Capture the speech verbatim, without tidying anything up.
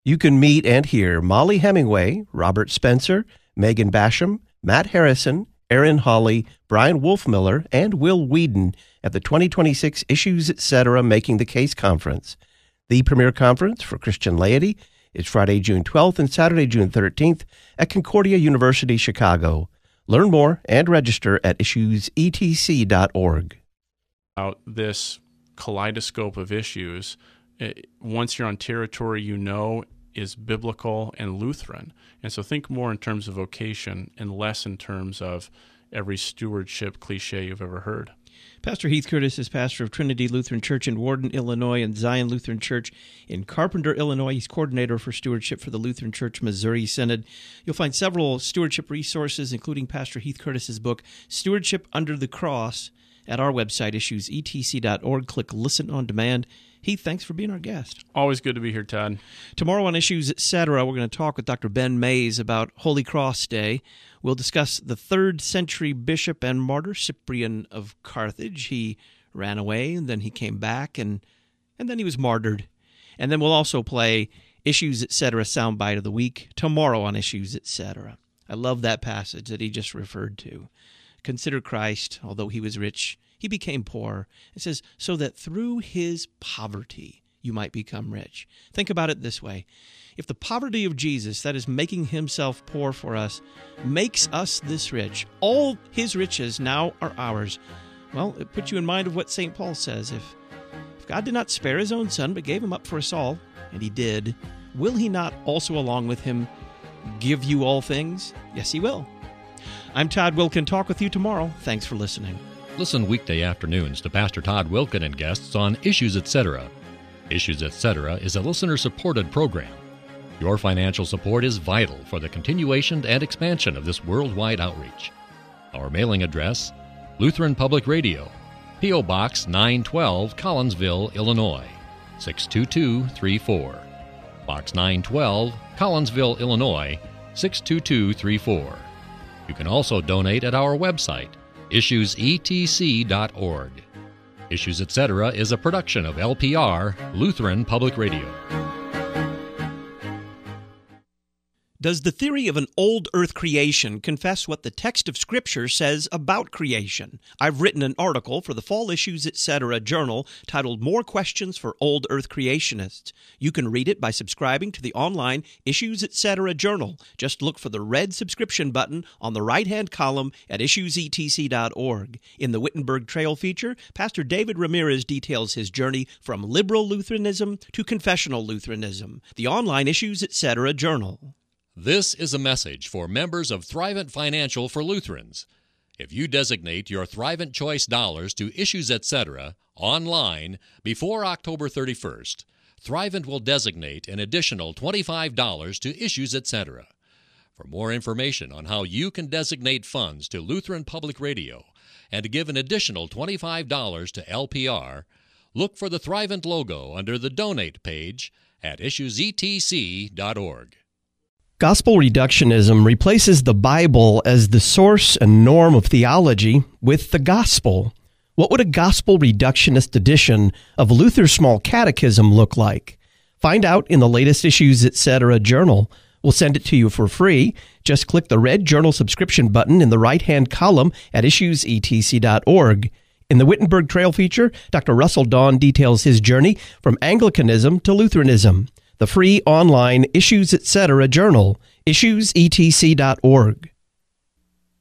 You can meet and hear Molly Hemingway, Robert Spencer, Megan Basham, Matt Harrison, Aaron Hawley, Brian Wolfmiller, and Will Whedon at the twenty twenty-six Issues Etc. Making the Case Conference. The premier conference for Christian laity is Friday, June twelfth and Saturday, June thirteenth at Concordia University, Chicago. Learn more and register at issues e t c dot org. About this kaleidoscope of issues, once you're on territory you know is biblical and Lutheran. And so think more in terms of vocation and less in terms of every stewardship cliche you've ever heard. Pastor Heath Curtis is pastor of Trinity Lutheran Church in Warden, Illinois, and Zion Lutheran Church in Carpenter, Illinois. He's coordinator for stewardship for the Lutheran Church Missouri Synod. You'll find several stewardship resources, including Pastor Heath Curtis's book, Stewardship Under the Cross, at our website, issues e t c dot org. Click Listen on Demand. Heath, thanks for being our guest. Always good to be here, Todd. Tomorrow on Issues Etc., we're going to talk with Doctor Ben Mays about Holy Cross Day. We'll discuss the third century bishop and martyr, Cyprian of Carthage. He ran away, and then he came back, and, and then he was martyred. And then we'll also play Issues Etc. Soundbite of the Week tomorrow on Issues Etc. I love that passage that he just referred to. Consider Christ, although he was rich, he became poor. It says, so that through his poverty you might become rich. Think about it this way. If the poverty of Jesus, that is making himself poor for us, makes us this rich, all his riches now are ours, well, it puts you in mind of what Saint Paul says. If, if God did not spare his own son, but gave him up for us all, and he did, will he not also along with him give you all things? Yes, he will. I'm Todd Wilkin. Talk with you tomorrow. Thanks for listening. Listen weekday afternoons to Pastor Todd Wilkin and guests on Issues Etc. Issues Etc. is a listener-supported program. Your financial support is vital for the continuation and expansion of this worldwide outreach. Our mailing address, Lutheran Public Radio, P O. Box nine twelve, Collinsville, Illinois, six two two three four. Box nine twelve, Collinsville, Illinois, six two two three four. You can also donate at our website, issues e t c dot org. Issues Etc. is a production of L P R, Lutheran Public Radio. Does the theory of an old earth creation confess what the text of Scripture says about creation? I've written an article for the Fall Issues Etc. journal titled More Questions for Old Earth Creationists. You can read it by subscribing to the online Issues Etc. journal. Just look for the red subscription button on the right-hand column at issues e t c dot org. In the Wittenberg Trail feature, Pastor David Ramirez details his journey from liberal Lutheranism to confessional Lutheranism. The online Issues Etc. journal. This is a message for members of Thrivent Financial for Lutherans. If you designate your Thrivent Choice dollars to Issues Etc. online before October thirty-first, Thrivent will designate an additional twenty-five dollars to Issues Etc. For more information on how you can designate funds to Lutheran Public Radio and to give an additional twenty-five dollars to L P R, look for the Thrivent logo under the Donate page at issues e t c dot org. Gospel reductionism replaces the Bible as the source and norm of theology with the gospel. What would a gospel reductionist edition of Luther's Small Catechism look like? Find out in the latest Issues Etc. journal. We'll send it to you for free. Just click the red journal subscription button in the right-hand column at issues e t c dot org. In the Wittenberg Trail feature, Doctor Russell Dawn details his journey from Anglicanism to Lutheranism. The free online Issues Etc. journal, issues e t c dot org.